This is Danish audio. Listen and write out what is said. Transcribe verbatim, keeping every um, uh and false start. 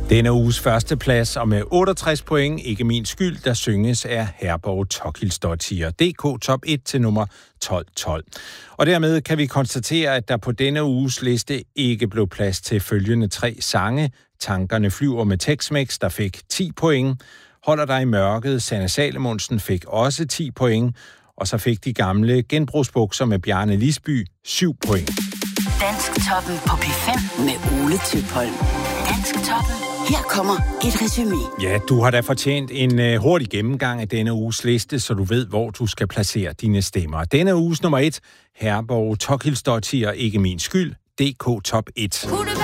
Denne uges første plads, og med otteogtres point, ikke min skyld, der synges er Herborg Tokilsdottir. D K top et til nummer tolv tolv. Og dermed kan vi konstatere, at der på denne uges liste ikke blev plads til følgende tre sange. Tankerne flyver med Tex-Mex, der fik ti point. Holder dig i mørket, Sanne Salomonsen fik også ti point. Og så fik de gamle genbrugsbukser med Bjarne Lisby syv point. Dansktoppen på P fem med Ole Tøpholm. Dansktoppen. Her kommer et resumé. Ja, du har da fortjent en uh, hurtig gennemgang af denne uges liste, så du ved, hvor du skal placere dine stemmer. Denne uges nummer et, Herborg Tokilsdottir, ikke min skyld, D K top et.